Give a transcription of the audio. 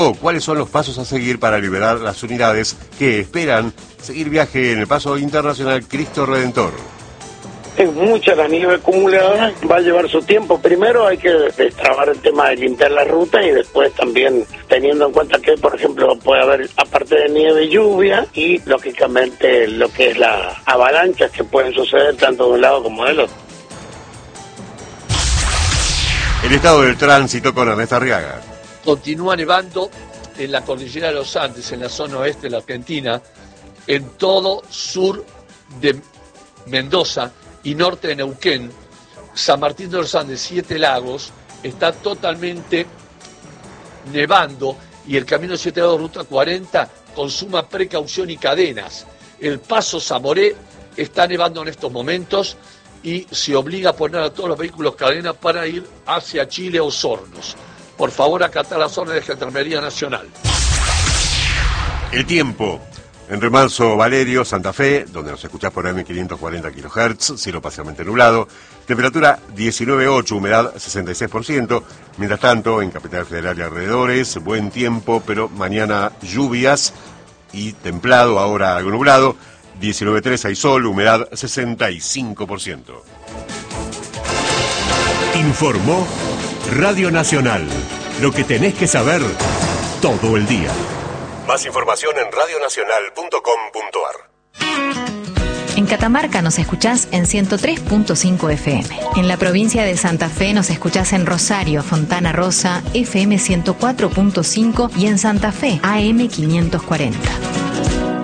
¿Cuáles son los pasos a seguir para liberar las unidades que esperan seguir viaje en el paso internacional Cristo Redentor? Es mucha la nieve acumulada, va a llevar su tiempo. Primero hay que destrabar el tema de limpiar la ruta y después también teniendo en cuenta que, por ejemplo, puede haber, aparte de nieve, lluvia y, lógicamente, lo que es las avalanchas que pueden suceder tanto de un lado como del otro. El estado del tránsito con Ernesto Arriaga. Continúa nevando en la cordillera de los Andes, en la zona oeste de la Argentina, en todo sur de Mendoza y norte de Neuquén. San Martín de los Andes, 7 Lagos, está totalmente nevando y el camino 7 Lagos, ruta 40, con suma precaución y cadenas. El paso Zamoré está nevando en estos momentos y se obliga a poner a todos los vehículos cadenas para ir hacia Chile o Osornos. Por favor, acatar las órdenes de Gendarmería Nacional. El tiempo. En Remanso, Valerio, Santa Fe, donde nos escuchás por AM540 kHz, cielo parcialmente nublado, temperatura 19,8, humedad 66%. Mientras tanto, en Capital Federal y alrededores, buen tiempo, pero mañana lluvias y templado, ahora algo nublado, 19,3 hay sol, humedad 65%. Informó Radio Nacional. Lo que tenés que saber todo el día. Más información en radionacional.com.ar. En Catamarca nos escuchás en 103.5 FM. En la provincia de Santa Fe nos escuchás en Rosario, Fontana Rosa, FM 104.5 y en Santa Fe, AM 540.